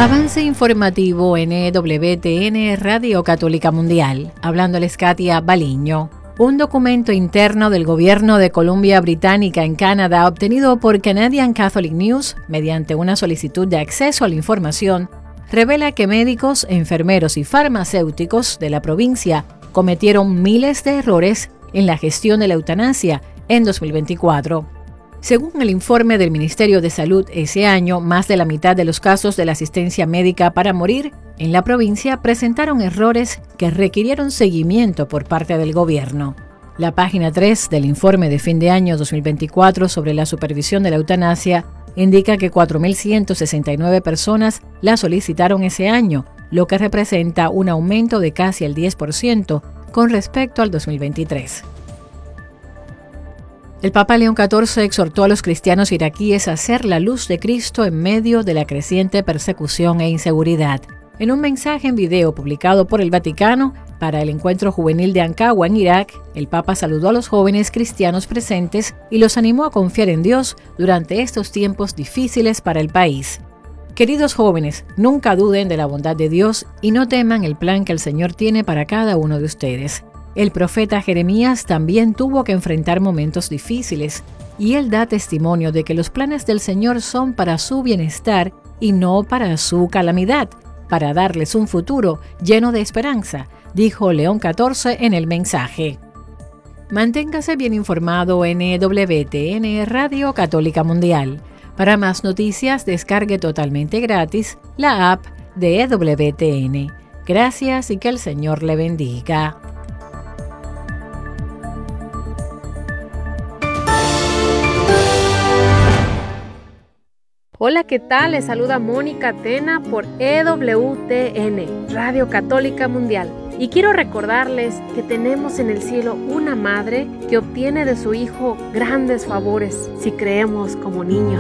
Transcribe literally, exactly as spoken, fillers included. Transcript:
Avance informativo en E W T N Radio Católica Mundial. Hablándoles Katia Baliño. Un documento interno del gobierno de Columbia Británica en Canadá obtenido por Canadian Catholic News mediante una solicitud de acceso a la información revela que médicos, enfermeros y farmacéuticos de la provincia cometieron miles de errores en la gestión de la eutanasia en dos mil veinticuatro. Según el informe del Ministerio de Salud, ese año, más de la mitad de los casos de la asistencia médica para morir en la provincia presentaron errores que requirieron seguimiento por parte del gobierno. La página tres del informe de fin de año dos mil veinticuatro sobre la supervisión de la eutanasia indica que cuatro mil ciento sesenta y nueve personas la solicitaron ese año, lo que representa un aumento de casi el diez por ciento con respecto al dos mil veintitrés. El Papa León catorce exhortó a los cristianos iraquíes a ser la luz de Cristo en medio de la creciente persecución e inseguridad. En un mensaje en video publicado por el Vaticano para el encuentro juvenil de Ankawa en Irak, el Papa saludó a los jóvenes cristianos presentes y los animó a confiar en Dios durante estos tiempos difíciles para el país. Queridos jóvenes, nunca duden de la bondad de Dios y no teman el plan que el Señor tiene para cada uno de ustedes. El profeta Jeremías también tuvo que enfrentar momentos difíciles, y él da testimonio de que los planes del Señor son para su bienestar y no para su calamidad, para darles un futuro lleno de esperanza, dijo León catorce en el mensaje. Manténgase bien informado en E W T N Radio Católica Mundial. Para más noticias, descargue totalmente gratis la app de E W T N. Gracias y que el Señor le bendiga. Hola, ¿qué tal? Les saluda Mónica Tena por E W T N, Radio Católica Mundial. Y quiero recordarles que tenemos en el cielo una madre que obtiene de su Hijo grandes favores si creemos como niños.